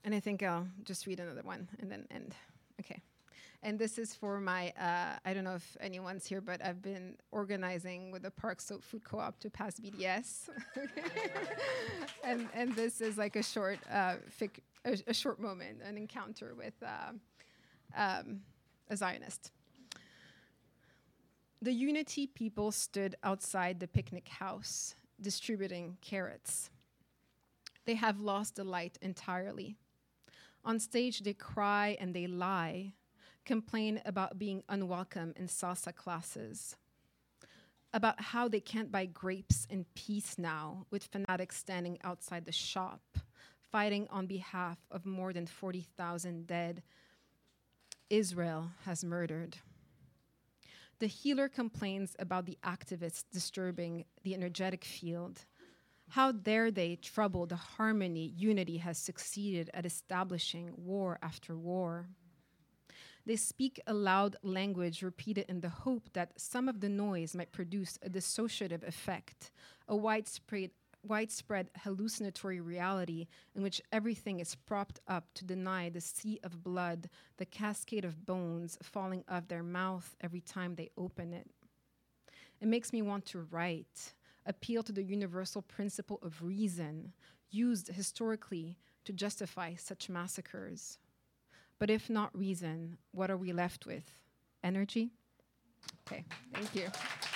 And I think I'll just read another one and then end. Okay. And this is for my, I don't know if anyone's here, but I've been organizing with the Park Slope Food Co-op to pass BDS. and this is like a short, a short moment, an encounter with a Zionist. The Unity people stood outside the picnic house, distributing carrots. They have lost the light entirely. On stage, they cry and they lie, complain about being unwelcome in salsa classes, about how they can't buy grapes in peace now, with fanatics standing outside the shop, fighting on behalf of more than 40,000 dead Israel has murdered. The healer complains about the activists disturbing the energetic field. How dare they trouble the harmony Unity has succeeded at establishing war after war? They speak a loud language repeated in the hope that some of the noise might produce a dissociative effect, a widespread hallucinatory reality in which everything is propped up to deny the sea of blood, the cascade of bones falling off their mouth every time they open it. It makes me want to write, appeal to the universal principle of reason, used historically to justify such massacres. But if not reason, what are we left with? Energy? Okay, thank you.